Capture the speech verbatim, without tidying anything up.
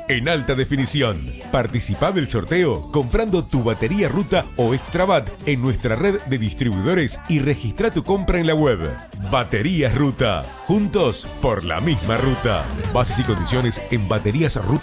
en alta definición. Participa del sorteo comprando tu batería Ruta o Extrabat en nuestra red de distribuidores y registra tu compra en la web. Baterías Ruta, juntos por la misma ruta. Bases y condiciones en baterías ruta.